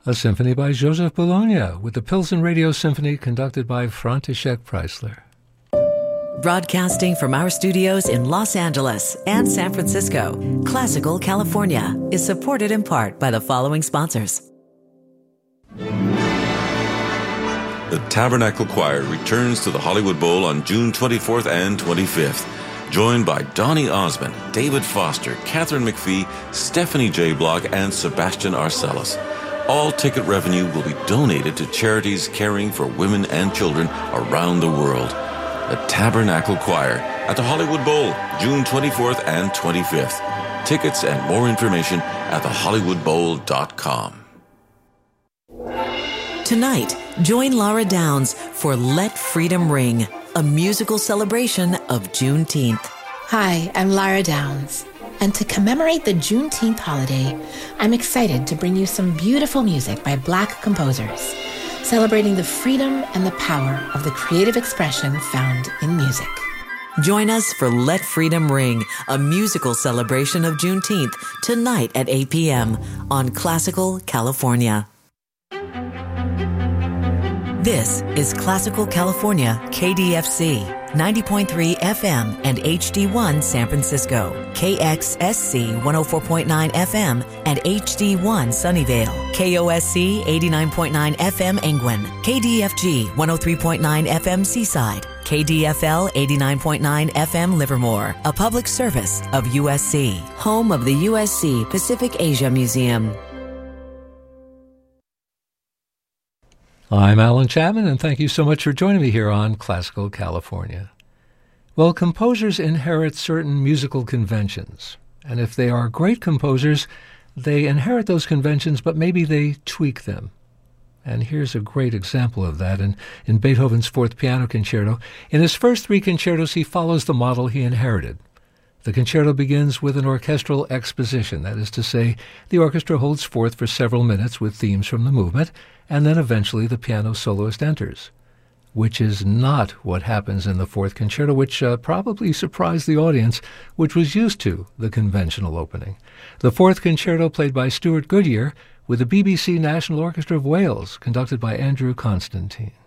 A symphony by Joseph Bologna with the Pilsen Radio Symphony conducted by František Preissler. Broadcasting from our studios in Los Angeles and San Francisco, Classical California is supported in part by the following sponsors. The Tabernacle Choir returns to the Hollywood Bowl on June 24th and 25th. Joined by Donny Osmond, David Foster, Catherine McPhee, Stephanie J. Block, and Sebastian Arcellus. All ticket revenue will be donated to charities caring for women and children around the world. The Tabernacle Choir at the Hollywood Bowl, June 24th and 25th. Tickets and more information at thehollywoodbowl.com. Tonight, join Laura Downs for Let Freedom Ring, a musical celebration of Juneteenth. Hi, I'm Lara Downs. And to commemorate the Juneteenth holiday, I'm excited to bring you some beautiful music by Black composers, celebrating the freedom and the power of the creative expression found in music. Join us for Let Freedom Ring, a musical celebration of Juneteenth, tonight at 8 p.m. on Classical California. This is Classical California, KDFC, 90.3 FM and HD1 San Francisco, KXSC 104.9 FM and HD1 Sunnyvale, KOSC 89.9 FM Angwin, KDFG 103.9 FM Seaside, KDFL 89.9 FM Livermore, a public service of USC, home of the USC Pacific Asia Museum. I'm Alan Chapman, and thank you so much for joining me here on Classical California. Well, composers inherit certain musical conventions, and if they are great composers, they inherit those conventions, but maybe they tweak them. And here's a great example of that in Beethoven's Fourth Piano Concerto. In his first three concertos, he follows the model he inherited. The concerto begins with an orchestral exposition, that is to say, the orchestra holds forth for several minutes with themes from the movement, and then eventually the piano soloist enters, which is not what happens in the Fourth Concerto, which probably surprised the audience, which was used to the conventional opening. The Fourth Concerto played by Stuart Goodyear with the BBC National Orchestra of Wales, conducted by Andrew Constantine.